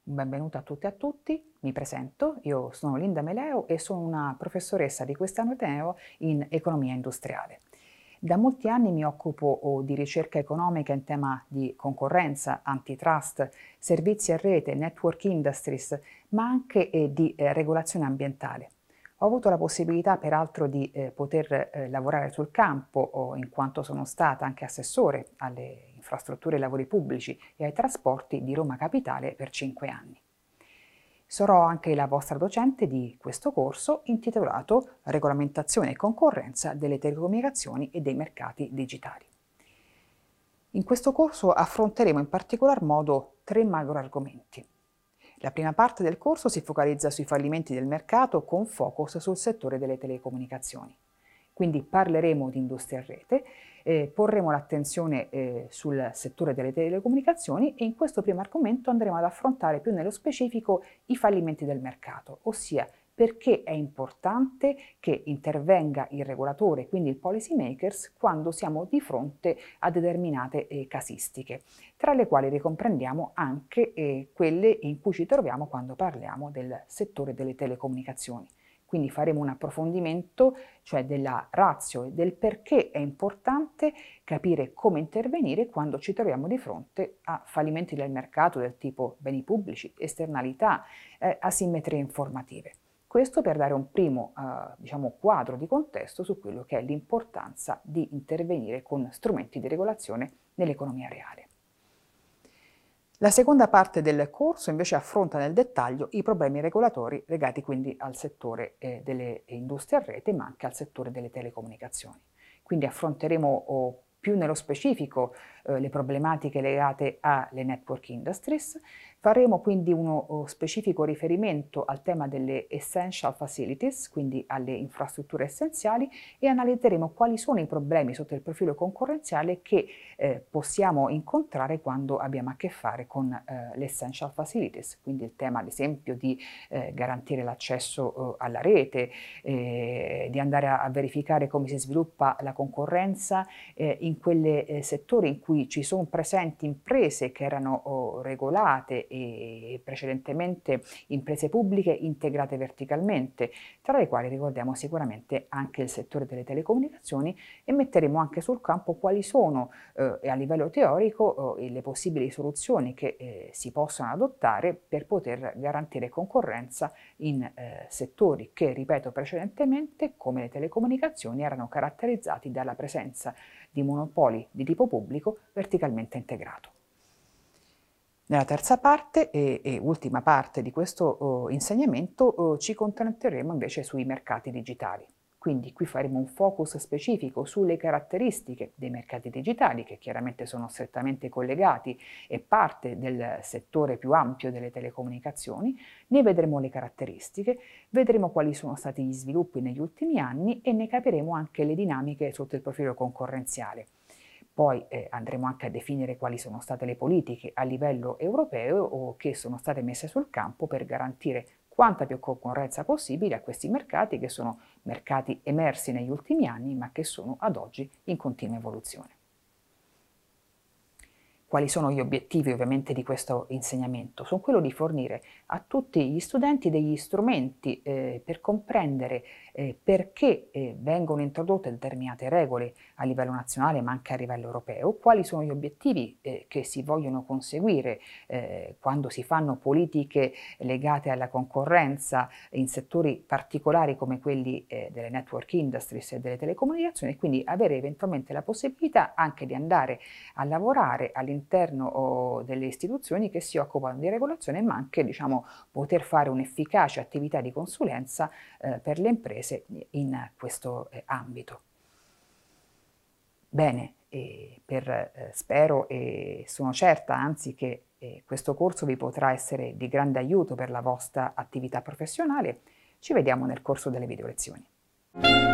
Benvenuto a tutte e a tutti, mi presento, io sono Linda Meleo e sono una professoressa di quest'anno ateneo in economia industriale. Da molti anni mi occupo di ricerca economica in tema di concorrenza, antitrust, servizi a rete, network industries, ma anche di regolazione ambientale. Ho avuto la possibilità peraltro di poter lavorare sul campo, in quanto sono stata anche assessore alle infrastrutture e lavori pubblici e ai trasporti di Roma Capitale per 5 anni. Sarò anche la vostra docente di questo corso intitolato Regolamentazione e concorrenza delle telecomunicazioni e dei mercati digitali. In questo corso affronteremo in particolar modo 3 macro argomenti. La prima parte del corso si focalizza sui fallimenti del mercato con focus sul settore delle telecomunicazioni. Quindi parleremo di industria a rete, porremo l'attenzione sul settore delle telecomunicazioni e in questo primo argomento andremo ad affrontare più nello specifico i fallimenti del mercato, ossia perché è importante che intervenga il regolatore, quindi il policy makers, quando siamo di fronte a determinate casistiche, tra le quali ricomprendiamo anche quelle in cui ci troviamo quando parliamo del settore delle telecomunicazioni. Quindi faremo un approfondimento, cioè della ratio e del perché è importante capire come intervenire quando ci troviamo di fronte a fallimenti del mercato del tipo beni pubblici, esternalità, asimmetrie informative. Questo per dare un primo quadro di contesto su quello che è l'importanza di intervenire con strumenti di regolazione nell'economia reale. La seconda parte del corso invece affronta nel dettaglio i problemi regolatori legati quindi al settore delle industrie a rete ma anche al settore delle telecomunicazioni. Quindi affronteremo più nello specifico le problematiche legate alle network industries. Faremo quindi uno specifico riferimento al tema delle essential facilities, quindi alle infrastrutture essenziali, e analizzeremo quali sono i problemi sotto il profilo concorrenziale che possiamo incontrare quando abbiamo a che fare con le essential facilities, quindi il tema ad esempio di garantire l'accesso alla rete, di andare a verificare come si sviluppa la concorrenza in quei settori in cui ci sono presenti imprese che erano regolate e precedentemente imprese pubbliche integrate verticalmente, tra le quali ricordiamo sicuramente anche il settore delle telecomunicazioni, e metteremo anche sul campo quali sono a livello teorico le possibili soluzioni che si possono adottare per poter garantire concorrenza in settori che, ripeto precedentemente, come le telecomunicazioni, erano caratterizzati dalla presenza di monopoli di tipo pubblico verticalmente integrato. Nella terza parte e ultima parte di questo insegnamento ci concentreremo invece sui mercati digitali. Quindi qui faremo un focus specifico sulle caratteristiche dei mercati digitali, che chiaramente sono strettamente collegati e parte del settore più ampio delle telecomunicazioni. Ne vedremo le caratteristiche, vedremo quali sono stati gli sviluppi negli ultimi anni e ne capiremo anche le dinamiche sotto il profilo concorrenziale. Poi andremo anche a definire quali sono state le politiche a livello europeo o che sono state messe sul campo per garantire quanta più concorrenza possibile a questi mercati, che sono mercati emersi negli ultimi anni ma che sono ad oggi in continua evoluzione. Quali sono gli obiettivi ovviamente di questo insegnamento? Sono quello di fornire a tutti gli studenti degli strumenti per comprendere perché vengono introdotte determinate regole a livello nazionale ma anche a livello europeo, quali sono gli obiettivi che si vogliono conseguire quando si fanno politiche legate alla concorrenza in settori particolari come quelli delle network industries e delle telecomunicazioni, e quindi avere eventualmente la possibilità anche di andare a lavorare all'interno delle istituzioni che si occupano di regolazione, ma anche poter fare un'efficace attività di consulenza per le imprese in questo ambito. Bene, spero e sono certa anzi che questo corso vi potrà essere di grande aiuto per la vostra attività professionale. Ci vediamo nel corso delle video lezioni.